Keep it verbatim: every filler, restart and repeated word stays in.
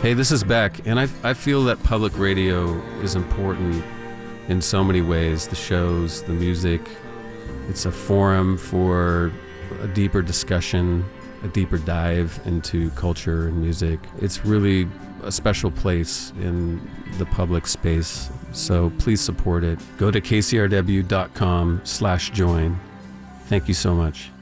Hey, this is Beck, and I, I feel that public radio is important in so many ways. The shows, the music, it's a forum for a deeper discussion, a deeper dive into culture and music. It's really a special place in the public space, so please support it. Go to k c r w dot com slash join. Thank you so much.